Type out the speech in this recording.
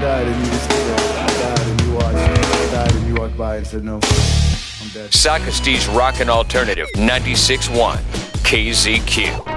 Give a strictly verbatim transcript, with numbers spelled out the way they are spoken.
died and you just stood there. I died and you watched. I died and you walked by and said no. I'm dead. Socrates Rockin' Alternative ninety-six point one K Z Q.